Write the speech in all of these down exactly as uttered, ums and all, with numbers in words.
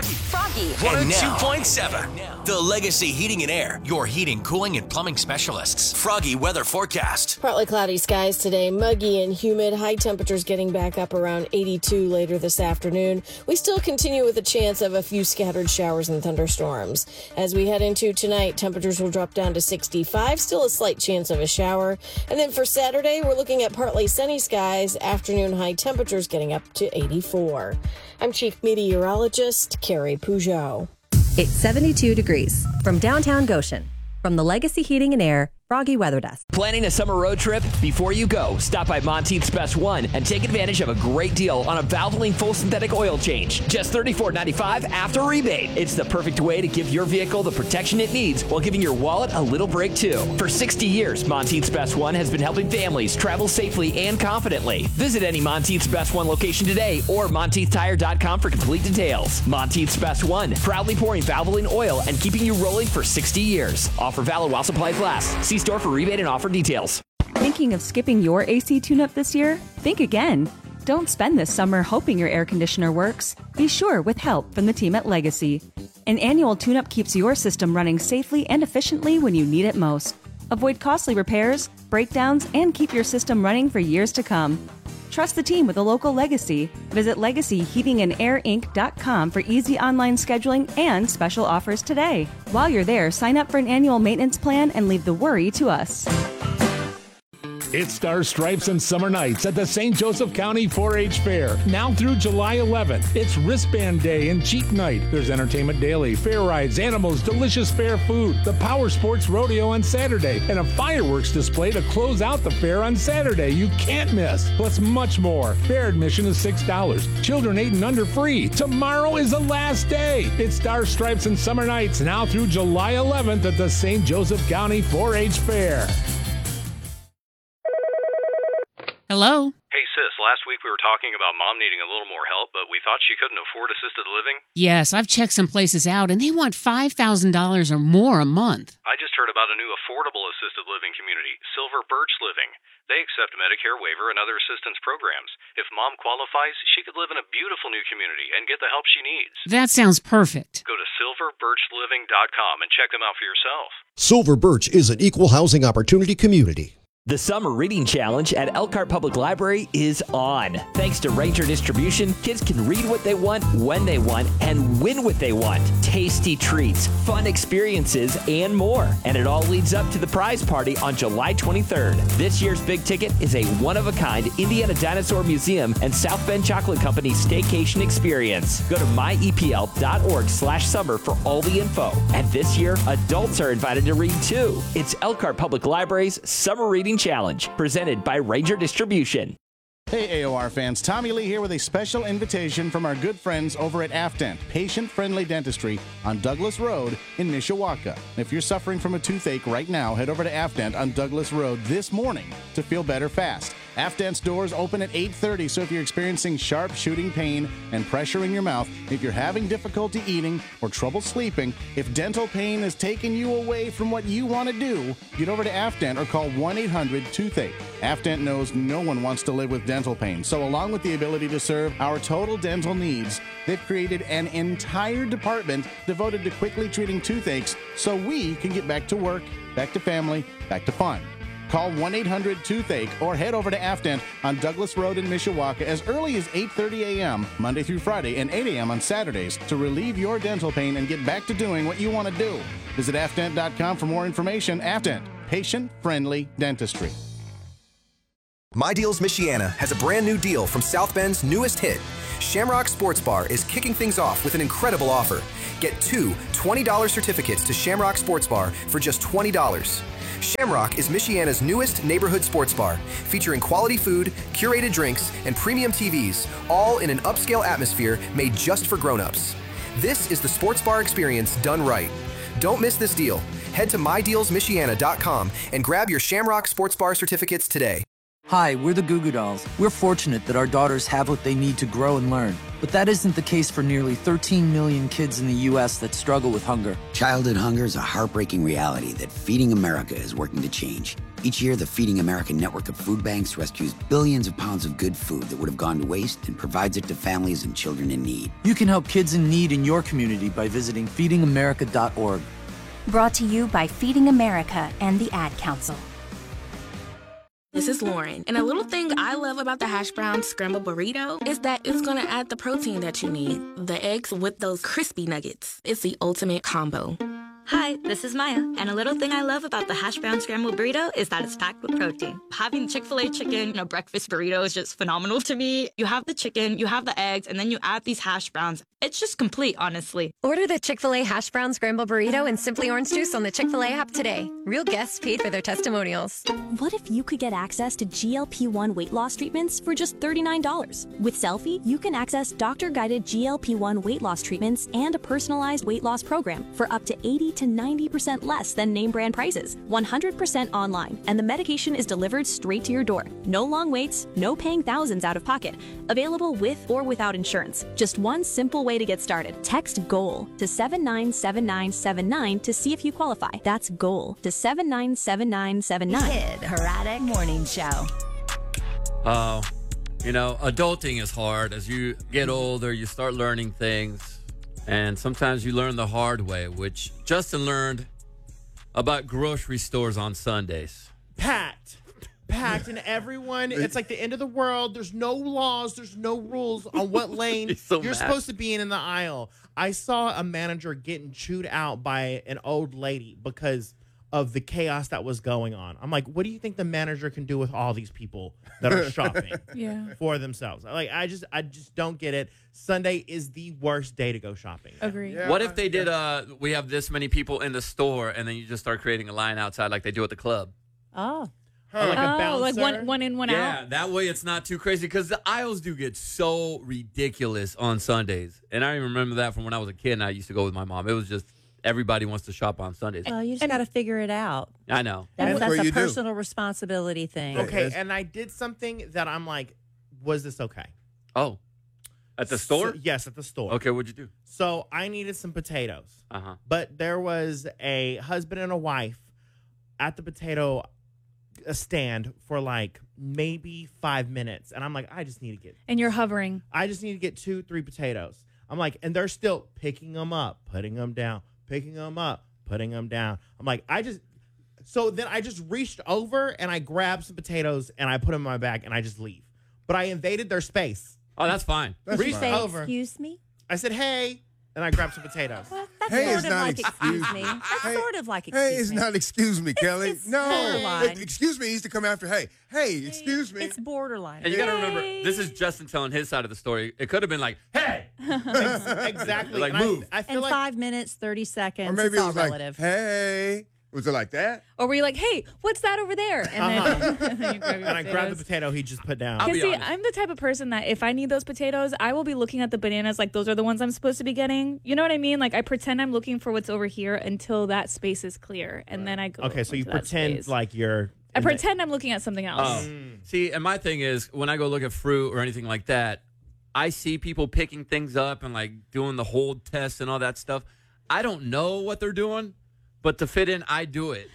Froggy. one oh two point seven. The Legacy Heating and Air, your heating, cooling, and plumbing specialists. Froggy weather forecast. Partly cloudy skies today, muggy and humid. High temperatures getting back up around eighty-two later this afternoon. We still continue with a chance of a few scattered showers and thunderstorms. As we head into tonight, temperatures will drop down to sixty-five. Still a slight chance of a shower. And then for Saturday, we're looking at partly sunny skies. Afternoon high temperatures getting up to eighty-four. I'm Chief Meteorologist Carrie Peugeot. It's seventy-two degrees from downtown Goshen. From the Legacy Heating and Air Froggy Weather Desk. Planning a summer road trip? Before you go, stop by Monteith's Best One and take advantage of a great deal on a Valvoline full synthetic oil change. Just thirty-four ninety-five after rebate. It's the perfect way to give your vehicle the protection it needs while giving your wallet a little break too. For sixty years, Monteith's Best One has been helping families travel safely and confidently. Visit any Monteith's Best One location today or Monteith Tire dot com for complete details. Monteith's Best One, proudly pouring Valvoline oil and keeping you rolling for sixty years. Offer valid while supplies last. See store for rebate and offer details. Thinking of skipping your A C tune-up this year? Think again. Don't spend this summer hoping your air conditioner works. Be sure with help from the team at Legacy. An annual tune-up keeps your system running safely and efficiently when you need it most. Avoid costly repairs, breakdowns, and keep your system running for years to come. Trust the team with a local Legacy. Visit legacy heating and air inc dot com for easy online scheduling and special offers today. While you're there, sign up for an annual maintenance plan and leave the worry to us. It's Stars, Stripes, and Summer Nights at the Saint Joseph County four H Fair. Now through July eleventh. It's Wristband Day and Cheat Night. There's entertainment daily, fair rides, animals, delicious fair food, the Power Sports Rodeo on Saturday, and a fireworks display to close out the fair on Saturday. You can't miss. Plus much more. Fair admission is six dollars. Children eight and under free. Tomorrow is the last day. It's Stars, Stripes, and Summer Nights now through July eleventh at the Saint Joseph County four H Fair. Hello? Hey, sis, last week we were talking about Mom needing a little more help, but we thought she couldn't afford assisted living. Yes, I've checked some places out, and they want five thousand dollars or more a month. I just heard about a new affordable assisted living community, Silver Birch Living. They accept Medicare waiver and other assistance programs. If Mom qualifies, she could live in a beautiful new community and get the help she needs. That sounds perfect. Go to silver birch living dot com and check them out for yourself. Silver Birch is an equal housing opportunity community. The Summer Reading Challenge at Elkhart Public Library is on. Thanks to Ranger Distribution, kids can read what they want, when they want, and win what they want. Tasty treats, fun experiences, and more. And it all leads up to the prize party on July twenty-third. This year's big ticket is a one-of-a-kind Indiana Dinosaur Museum and South Bend Chocolate Company staycation experience. Go to my e p l dot org slash summer for all the info. And this year, adults are invited to read too. It's Elkhart Public Library's Summer Reading Challenge, presented by Ranger Distribution. Hey A O R fans, Tommy Lee here with a special invitation from our good friends over at Afdent, patient-friendly dentistry on Douglas Road in Mishawaka. If you're suffering from a toothache right now, head over to Afdent on Douglas Road this morning to feel better fast. Afdent's doors open at eight thirty, so if you're experiencing sharp shooting pain and pressure in your mouth, if you're having difficulty eating or trouble sleeping, if dental pain is taking you away from what you want to do, get over to Afdent or call one eight hundred toothache. Afdent knows no one wants to live with dental pain, so along with the ability to serve our total dental needs, they've created an entire department devoted to quickly treating toothaches so we can get back to work, back to family, back to fun. Call one eight hundred toothache or head over to Afdent on Douglas Road in Mishawaka as early as eight thirty a.m. Monday through Friday and eight a.m. on Saturdays to relieve your dental pain and get back to doing what you want to do. Visit afdent dot com for more information. Afdent, patient-friendly dentistry. My Deals Michiana has a brand new deal from South Bend's newest hit. Shamrock Sports Bar is kicking things off with an incredible offer. Get two twenty dollars certificates to Shamrock Sports Bar for just twenty dollars. Shamrock is Michiana's newest neighborhood sports bar, featuring quality food, curated drinks, and premium T Vs, all in an upscale atmosphere made just for grown-ups. This is the sports bar experience done right. Don't miss this deal. Head to my deals michiana dot com and grab your Shamrock Sports Bar certificates today. Hi, we're the Goo Goo Dolls. We're fortunate that our daughters have what they need to grow and learn. But that isn't the case for nearly thirteen million kids in the U S that struggle with hunger. Childhood hunger is a heartbreaking reality that Feeding America is working to change. Each year, the Feeding America network of food banks rescues billions of pounds of good food that would have gone to waste and provides it to families and children in need. You can help kids in need in your community by visiting feeding america dot org. Brought to you by Feeding America and the Ad Council. This is Lauren, and a little thing I love about the hash brown scrambled burrito is that it's gonna add the protein that you need. The eggs with those crispy nuggets. It's the ultimate combo. Hi, this is Maya, and a little thing I love about the hash brown scrambled burrito is that it's packed with protein. Having Chick-fil-A chicken in a breakfast burrito is just phenomenal to me. You have the chicken, you have the eggs, and then you add these hash browns. It's just complete, honestly. Order the Chick-fil-A hash brown scrambled burrito and Simply Orange Juice on the Chick-fil-A app today. Real guests paid for their testimonials. What if you could get access to G L P one weight loss treatments for just thirty-nine dollars? With Selfie, you can access doctor-guided G L P one weight loss treatments and a personalized weight loss program for up to eighty to ninety percent less than name brand prices, one hundred percent online, and the medication is delivered straight to your door. No long waits, no paying thousands out of pocket. Available with or without insurance. Just one simple way to get started. Text GOAL to seven nine seven nine seven nine to see if you qualify. That's GOAL to seven nine seven nine seven nine. Kid Herodic Morning Show. Oh, you know, adulting is hard. As you get older, you start learning things. And sometimes you learn the hard way, which Justin learned about grocery stores on Sundays. Packed. Packed, and everyone, it's like the end of the world. There's no laws. There's no rules on what lane so you're mad. supposed to be in in the aisle. I saw a manager getting chewed out by an old lady because of the chaos that was going on. I'm like, what do you think the manager can do with all these people that are shopping yeah. for themselves? Like, I just, I just don't get it. Sunday is the worst day to go shopping. Agree. Yeah, what if they did, uh, we have this many people in the store, and then you just start creating a line outside like they do at the club? Oh. Or like a oh, bouncer. like one, one in, one yeah, out? Yeah, that way it's not too crazy, because the aisles do get so ridiculous on Sundays. And I even remember that from when I was a kid and I used to go with my mom. It was just, everybody wants to shop on Sundays. Well, you just got to figure it out. I know. That's, That's that's a personal do. responsibility thing. Okay, and I did something that I'm like, was this okay? Oh. At the store? So, yes, at the store. Okay, what'd you do? So I needed some potatoes. Uh-huh. But there was a husband and a wife at the potato stand for like maybe five minutes. And I'm like, I just need to get... And you're hovering. I just need to get two, three potatoes. I'm like, and they're still picking them up, putting them down, picking them up, putting them down. I'm like, I just... So then I just reached over and I grabbed some potatoes and I put them in my bag and I just leave. But I invaded their space. Oh, that's fine. That's reached fine. over. Excuse me? I said, hey. And I grabbed some potatoes. Well, that's Hey, sort it's of not like excuse excuse me. That's Hey, sort of like excuse Hey, it's me. not excuse me, Kelly. it's no. borderline. It- excuse me, he used to come after, hey, hey, excuse me. It's borderline. And you got to remember, this is Justin telling his side of the story. It could have been like, hey. Exactly. Like, And I- move. I, feel In like five minutes, thirty seconds. Or maybe it's it all was relative. like, hey. Was it like that? Or were you like, hey, what's that over there? And Uh-huh. then, and then you grab your and I grabbed the potatoes. potato he just put down. I'll Because be see, honest. I'm the type of person that if I need those potatoes, I will be looking at the bananas like those are the ones I'm supposed to be getting. You know what I mean? Like I pretend I'm looking for what's over here until that space is clear, and then I go. Okay, so you into that pretend space. like you're... I in the- pretend I'm looking at something else. Oh. See, and my thing is, when I go look at fruit or anything like that, I see people picking things up and like doing the hold test and all that stuff. I don't know what they're doing, but to fit in, I do it.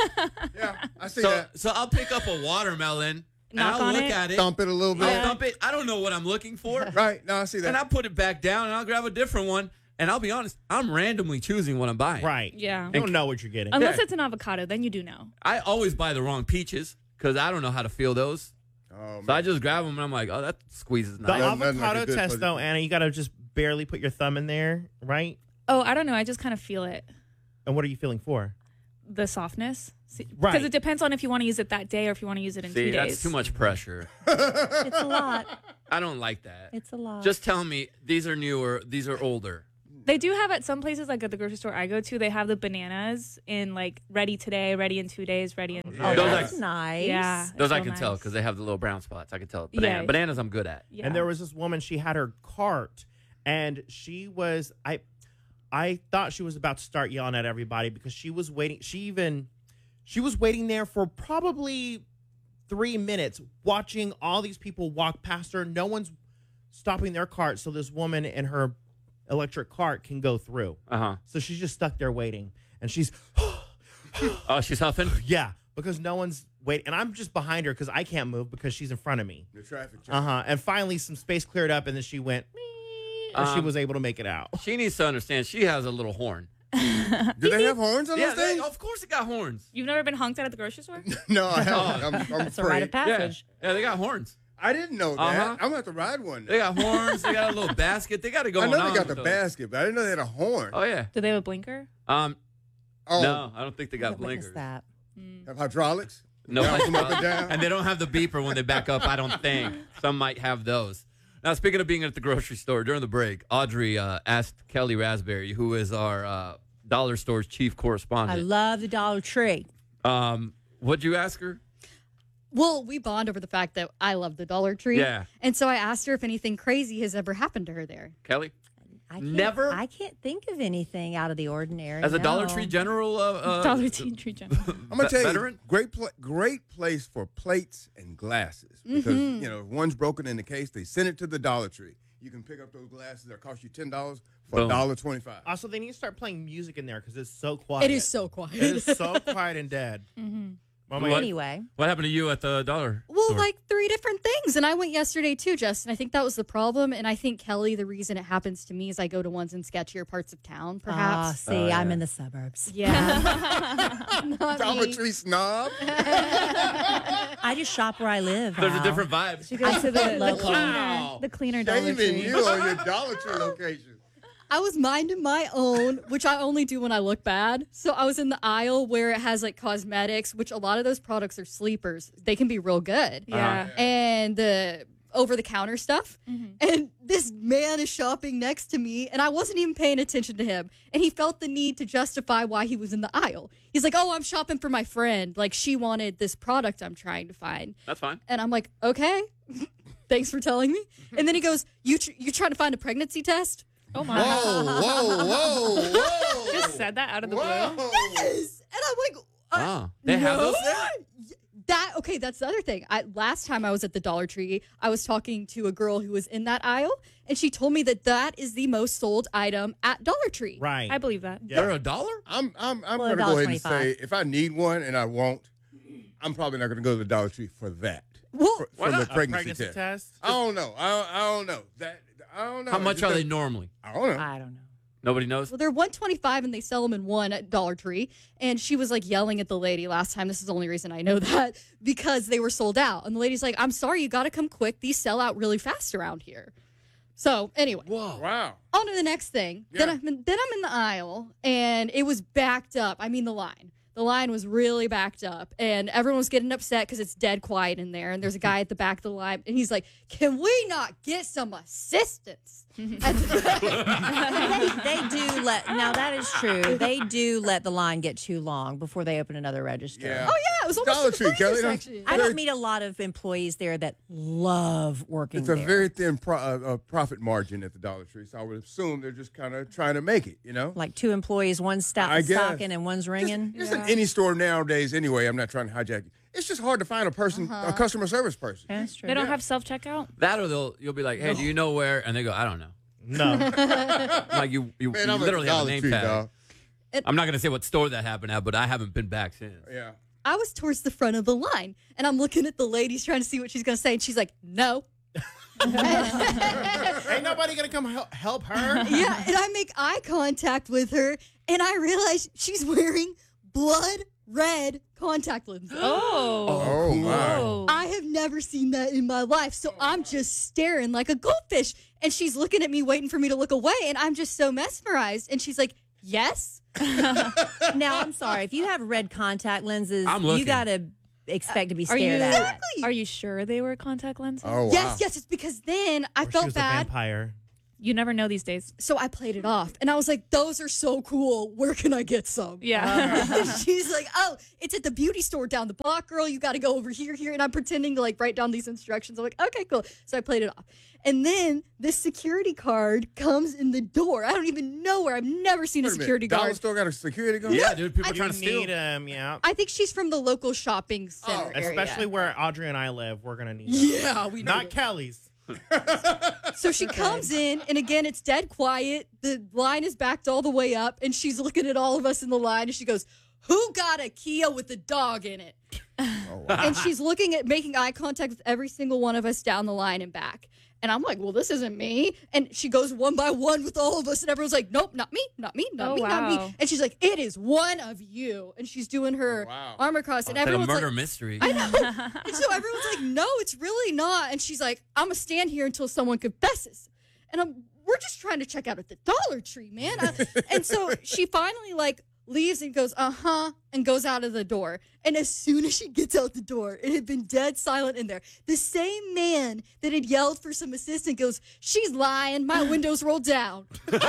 Yeah, I see So, that. so I'll pick up a watermelon and Knock I'll on look it. at it. Thump it a little bit. I'll thump it. I don't know what I'm looking for. Right, no, I see that. And I'll put it back down and I'll grab a different one. And I'll be honest, I'm randomly choosing what I'm buying. Right. Yeah. You don't know what you're getting. Unless Yeah. it's an avocado, then you do know. I always buy the wrong peaches because I don't know how to feel those. Oh, So I just grab them and I'm like, oh, that squeezes The nice. Nothing like a avocado good test, fuzzy- though, Anna, you got to just barely put your thumb in there, right? Oh, I don't know. I just kind of feel it. And what are you feeling for? The softness. Because Right. it depends on if you want to use it that day or if you want to use it in See, two days. that's too much pressure. It's a lot. I don't like that. It's a lot. Just tell me these are newer, these are older. They do have at some places, like at the grocery store I go to, they have the bananas in like ready today, ready in two days, ready in. Oh, Those that's I- nice. Yeah. Those it's I real can nice. tell because they have the little brown spots. I can tell. Banana, Yeah. Bananas I'm good at. Yeah. And there was this woman, she had her cart, and she was, I I thought she was about to start yelling at everybody because she was waiting. She even, she was waiting there for probably three minutes watching all these people walk past her. No one's stopping their cart so this woman in her electric cart can go through. Uh-huh. So she's just stuck there waiting. And she's, Oh, she's huffing? yeah, because no one's wait, and I'm just behind her because I can't move because she's in front of me. The traffic jam. Uh huh. And finally, some space cleared up, and then she went, and she Um, was able to make it out. She needs to understand she has a little horn. Do they have horns on Yeah, those they, things? of course they got horns. You've never been honked at at the grocery store? No, I haven't. I'm, I'm That's a rite of afraid. passage. Yeah, yeah, they got horns. I didn't know that. Uh-huh. I'm gonna have to ride one. They got horns. They got a little basket. They got to go I know on. they got the with those. basket, but I didn't know they had a horn. Oh yeah. Do they have a blinker? Um. Oh, No, I don't think they got What is blinkers. that? have hydraulics? No, Bounce them up and down? and they don't have the beeper when they back up. I don't think some might have those. Now, speaking of being at the grocery store during the break, Audrey uh, asked Kelly Raspberry, who is our uh, dollar store's chief I correspondent, love the Dollar Tree. um, what'd you ask her? Well, we bond over the fact that I love the Dollar Tree. Yeah. And so I asked her if anything crazy has ever happened to her there. Kelly, I can't, Never? I can't think of anything out of the ordinary. as a no. Dollar Tree general, uh, uh, Dollar Tree General. I'm gonna Ve- tell you, veteran? great, pla- great place for plates and glasses because Mm-hmm. you know if one's broken in the case, they send it to the Dollar Tree. You can pick up those glasses that cost you ten dollars for a Boom. dollar twenty-five. Also, they need to start playing music in there because it's so quiet. It is so quiet. It is so quiet and dead. Mm-hmm. Mama, What? Anyway, What happened to you at the dollar? Well, store? like three different things. And I went yesterday too, Justin. I think that was the problem. And I think, Kelly, the reason it happens to me is I go to ones in sketchier parts of town, ah, perhaps. see, Oh, yeah. I'm in the suburbs. Yeah. Not Dollar me. Tree snob. I just shop where I live. There's a Al. different vibe. She goes to the, the Local. cleaner, Wow. the cleaner Dollar Shaming Tree. you on your Dollar Tree location. I was minding my own, which I only do when I look bad. So I was in the aisle where it has like cosmetics, which a lot of those products are sleepers. They can be real good. Yeah. And the over the counter stuff. And this man is shopping next to me, and I wasn't even paying attention to him. And he felt the need to justify why he was in the aisle. He's like, "Oh, I'm shopping for my friend. Like, she wanted this product I'm trying to find." That's fine. And I'm like, "Okay, thanks for telling me." And then he goes, "You tr- you trying to find a pregnancy test?" Oh my. Whoa, whoa, whoa, whoa! Just said that out of the Whoa. blue. Yes. And I'm like, uh, Ah, they have no? those there? That okay, that's the other thing. I last time I was at the Dollar Tree, I was talking to a girl who was in that aisle, and she told me that that is the most sold item at Dollar Tree. Right. I believe that. They're a dollar? I'm, I'm, I'm Well, going to go ahead and one dollar say if I need one and I won't, I'm probably not going to go to the Dollar Tree for that. Well, For, Why for the not? A pregnancy, pregnancy test. test? I don't know. I don't, I don't know. That I don't know. How It much just are they doesn't- normally? I don't know. I don't know. Nobody knows. well, they're one twenty-five and they sell them in one at Dollar Tree. And she was like yelling at the lady last time. This is the only reason I know that because they were sold out. And the lady's like, "I'm sorry, you got to come quick. These sell out really fast around here." So anyway, Whoa. Wow. on to the next thing. Then Yeah. I'm in, then I'm in the aisle and it was backed up. I mean the line. The line was really backed up and everyone was getting upset because it's dead quiet in there. And there's a guy at the back of the line and he's like, "Can we not get some assistance?" And- they, they do let now that is true. They do let the line get too long before they open another register. Yeah. oh yeah, it was almost Dollar to the Tree, Kelly. freezer don't- section. I don't meet a lot of employees there that love working It's a there. very thin pro- uh, uh, profit margin at the Dollar Tree, so I would assume they're just kind of trying to make it, you know? like two employees, one's sta- I guess. stocking and one's ringing. Just in any store nowadays, anyway. I'm not trying to hijack it. It's just hard to find a person, a customer service person. That's true. They don't Yeah. have self checkout. That or they'll you'll be like, "Hey, do you know where?" And they go, "I don't know." No. Like you, you, Man, you I'm at literally the have a Dollar name Tree, tag. dog. I'm not gonna say what store that happened at, but I haven't been back since. Yeah. I was towards the front of the line and I'm looking at the ladies trying to see what she's going to say. And she's like, "No." Ain't nobody going to come hel- help her. Yeah. And I make eye contact with her and I realize she's wearing blood red contact lenses. Oh. Oh, my. Whoa. I have never seen that in my life. So I'm just staring like a goldfish. And she's looking at me, waiting for me to look away. And I'm just so mesmerized. And she's like, "Yes." Now I'm sorry if you have red contact lenses, I'm you looking. gotta expect to be Are stared you at. are you sure they were contact lenses? Oh, wow. Yes, yes. It's because then I Or she felt was a bad. vampire. You never know these days. So I played it off. And I was like, "Those are so cool. Where can I get some?" Yeah. And she's like, "Oh, it's at the beauty store down the block, girl. You got to go over here, here." And I'm pretending to like write down these instructions. I'm like, "Okay, cool." So I played it off. And then this security guard comes in the door. I don't even know where. I've never seen a Wait a minute. security Dollar guard. store got a security guard? Yeah, dude, people I trying to You steal. need him, yeah. I think she's from the local shopping Oh, center. area. Especially where Audrey and I live, we're going to need him. Yeah, we know. Not Kelly's. So she comes in, and again, it's dead quiet. The line is backed all the way up, and she's looking at all of us in the line, and she goes, "Who got a Kia with a dog in it?" Oh, wow. and she's looking at making eye contact with every single one of us down the line and back. And I'm like, well, this isn't me. And she goes one by one with all of us, and everyone's like, nope, not me, not me, not Oh, me, not wow. me. And she's like, it is one of you. And she's doing her arm across, and It's like a everyone's murder like, mystery. I know. And so everyone's like, no, it's really not. And she's like, I'm gonna stand here until someone confesses. And I'm, we're just trying to check out at the Dollar Tree, man. I- and so she finally like leaves and goes, uh huh, and goes out of the door. And as soon as she gets out the door, it had been dead silent in there. The same man that had yelled for some assistant goes, she's lying. My windows rolled down. There's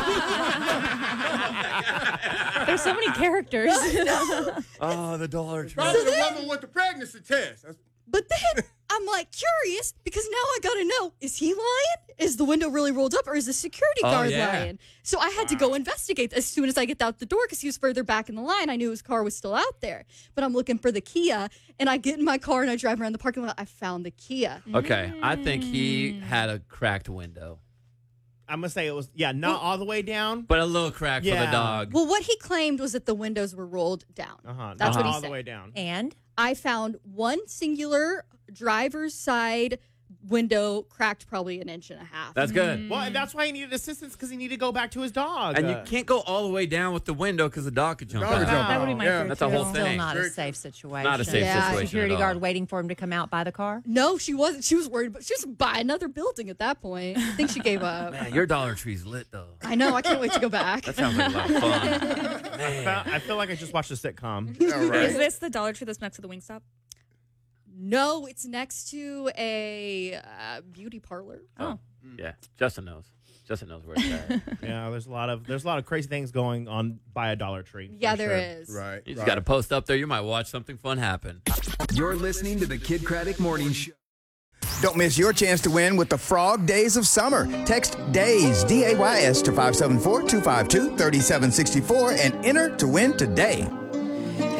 so many characters. Oh, the Dollar Tree. Probably the woman with the pregnancy test. That's- But then I'm like curious because now I gotta know, is he lying? Is the window really rolled up, or is the security Oh, guard yeah. lying? So I had to go investigate as soon as I get out the door because he was further back in the line. I knew his car was still out there. But I'm looking for the Kia, and I get in my car and I drive around the parking lot. I found the Kia. Okay, I think he Mm. had a cracked window, I'm gonna say it was yeah, not all the way down. but a little crack for the Yeah. dog. Well, what he claimed was that the windows were rolled down. Uh-huh. That's not what he all said. the way down. And I found one singular driver's side window cracked probably an inch and a half. That's good. Well, and that's why he needed assistance because he needed to go back to his dog. And Uh, you can't go all the way down with the window because the dog could jump Dog out. could jump That would be out. my Yeah. fear, That's a too. whole still thing. not a Very- safe situation. Not a safe Yeah. situation Security at all. guard waiting for him to come out by the car. No, she wasn't. She was worried, but she was by another building at that point. I think she gave up. Man, your Dollar Tree's lit though. I know. I can't wait to go back. That sounds like a lot of fun. I Man. felt- I feel like I just watched a sitcom. Yeah, right. Is this the Dollar Tree that's next to the Wingstop? No, it's next to a uh, beauty parlor. Oh. Yeah, Justin knows. Justin knows where it's at. Yeah, there's a lot of there's a lot of crazy things going on by a Dollar Tree. Yeah, for there sure. is. Right. You just right. got to post up there. You might watch something fun happen. You're listening to the Kid Craddock Morning Show. Don't miss your chance to win with the Frog Days of Summer. Text DAYS, D A Y S, to five seven four, two five two, three seven six four and enter to win today.